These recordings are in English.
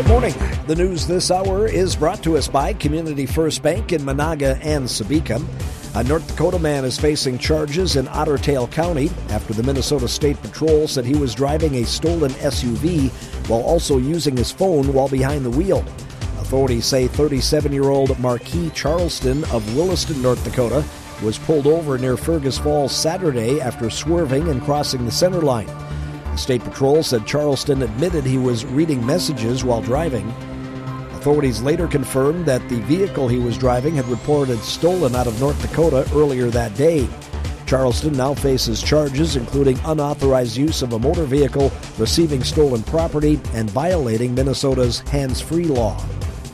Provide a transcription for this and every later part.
Good morning. The news this hour is brought to us by Community First Bank in Monaga and Sebeka. A North Dakota man is facing charges in Otter Tail County after the Minnesota State Patrol said he was driving a stolen SUV while also using his phone while behind the wheel. Authorities say 37-year-old Marquis Charleston of Williston, North Dakota, was pulled over near Fergus Falls Saturday after swerving and crossing the center line. The State Patrol said Charleston admitted he was reading messages while driving. Authorities later confirmed that the vehicle he was driving had reported stolen out of North Dakota earlier that day. Charleston now faces charges including unauthorized use of a motor vehicle, receiving stolen property, and violating Minnesota's hands-free law.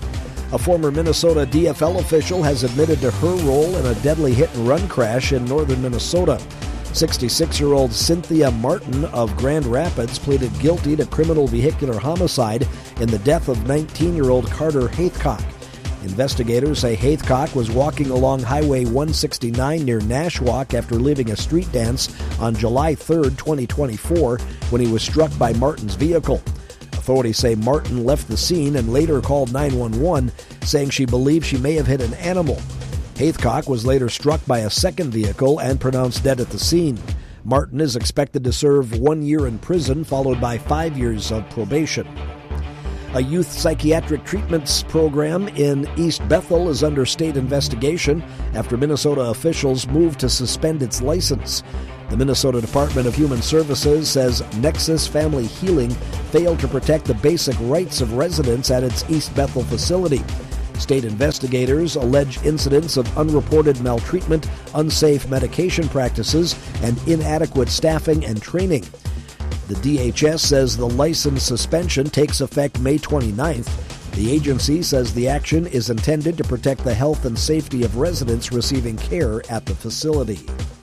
A former Minnesota DFL official has admitted to her role in a deadly hit-and-run crash in northern Minnesota. 66-year-old Cynthia Martin of Grand Rapids pleaded guilty to criminal vehicular homicide in the death of 19-year-old Carter Haithcock. Investigators say Haithcock was walking along Highway 169 near Nashwauk after leaving a street dance on July 3, 2024, when he was struck by Martin's vehicle. Authorities say Martin left the scene and later called 911, saying she believed she may have hit an animal. Haithcock was later struck by a second vehicle and pronounced dead at the scene. Martin is expected to serve 1 year in prison, followed by 5 years of probation. A youth psychiatric treatments program in East Bethel is under state investigation after Minnesota officials moved to suspend its license. The Minnesota Department of Human Services says Nexus Family Healing failed to protect the basic rights of residents at its East Bethel facility. State investigators allege incidents of unreported maltreatment, unsafe medication practices, and inadequate staffing and training. The DHS says the license suspension takes effect May 29th. The agency says the action is intended to protect the health and safety of residents receiving care at the facility.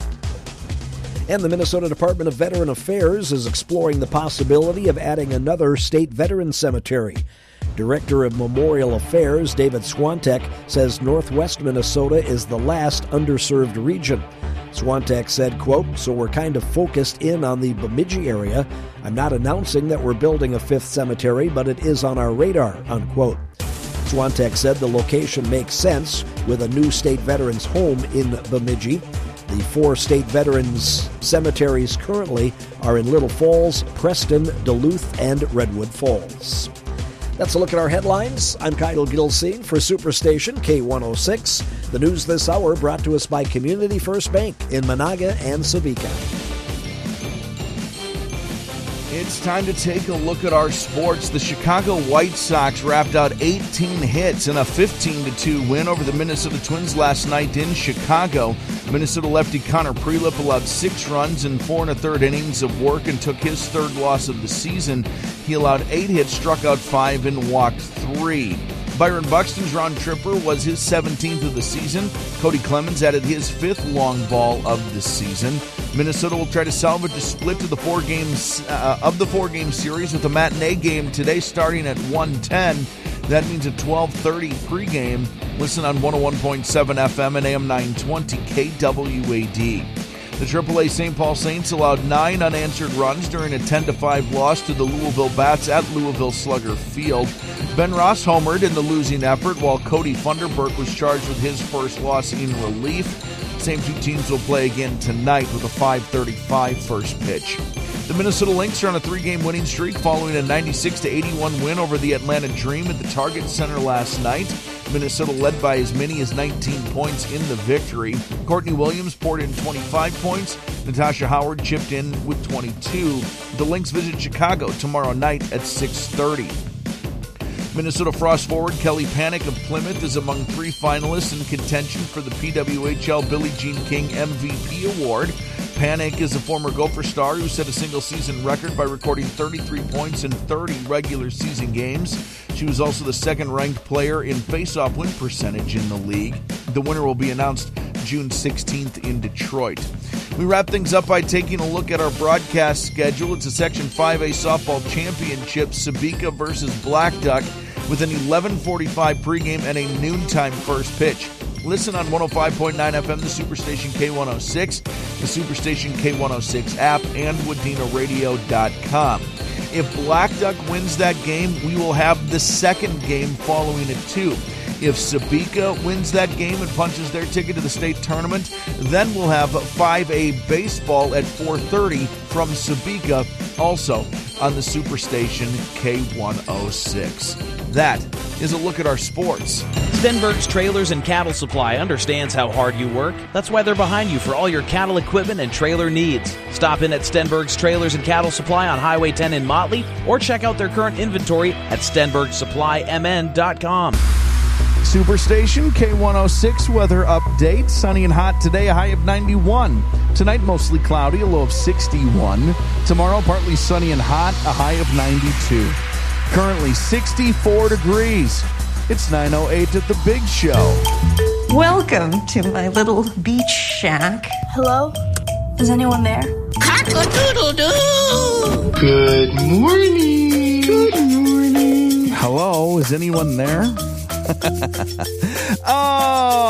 And the Minnesota Department of Veteran Affairs is exploring the possibility of adding another state veteran cemetery. Director of Memorial Affairs, David Swantek, says Northwest Minnesota is the last underserved region. Swantek said, quote, "So we're kind of focused in on the Bemidji area. I'm not announcing that we're building a fifth cemetery, but it is on our radar," unquote. Swantek said the location makes sense with a new state veterans home in Bemidji. The 4 state veterans cemeteries currently are in Little Falls, Preston, Duluth, and Redwood Falls. That's a look at our headlines. I'm Kyle Gilsey for Superstation K106. The news this hour brought to us by Community First Bank in Monaga and Sebeka. It's time to take a look at our sports. The Chicago White Sox wrapped out 18 hits in a 15-2 win over the Minnesota Twins last night in Chicago. Minnesota lefty Connor Prelip allowed 6 runs in 4 1/3 innings of work and took his 3rd loss of the season. He allowed 8 hits, struck out 5, and walked 3. Byron Buxton's round tripper was his 17th of the season. Cody Clemens added his 5th long ball of the season. Minnesota will try to salvage a split to the 4 games of the 4-game series with a matinee game today starting at 1:10. That means a 12:30 pregame. Listen on 101.7 FM and AM 920 KWAD. The AAA St. Paul Saints allowed 9 unanswered runs during a 10-5 loss to the Louisville Bats at Louisville Slugger Field. Ben Ross homered in the losing effort, while Cody Funderburk was charged with his first loss in relief. Same 2 teams will play again tonight with a 5:35 first pitch. The Minnesota Lynx are on a 3-game winning streak following a 96-81 win over the Atlanta Dream at the Target Center last night. Minnesota led by as many as 19 points in the victory. Courtney Williams poured in 25 points. Natasha Howard chipped in with 22. The Lynx visit Chicago tomorrow night at 6:30. Minnesota Frost forward Kelly Panic of Plymouth is among 3 finalists in contention for the PWHL Billie Jean King MVP Award. Panic is a former Gopher star who set a single-season record by recording 33 points in 30 regular season games. She was also the second-ranked player in face-off win percentage in the league. The winner will be announced June 16th in Detroit. We wrap things up by taking a look at our broadcast schedule. It's a Section 5A softball championship, Sebeka versus Blackduck, with an 11:45 pregame and a noontime first pitch. Listen on 105.9 FM, the Superstation K106, the Superstation K106 app, and WadenaRadio.com. If Black Duck wins that game, we will have the second game following it too. If Sebeka wins that game and punches their ticket to the state tournament, then we'll have 5A baseball at 4:30 from Sebeka, also on the Superstation K106. That is a look at our sports. Stenberg's Trailers and Cattle Supply understands how hard you work. That's why they're behind you for all your cattle equipment and trailer needs. Stop in at Stenberg's Trailers and Cattle Supply on Highway 10 in Motley, or check out their current inventory at StenbergSupplyMN.com. Superstation K106 weather update. Sunny and hot today, a high of 91. Tonight, mostly cloudy, a low of 61. Tomorrow, partly sunny and hot, a high of 92. Currently 64 degrees. It's 9:08 at the Big Show. Welcome to my little beach shack. Hello? Is anyone there? Cock-a-doodle-doo! Good morning. Good morning. Hello, is anyone there? Oh!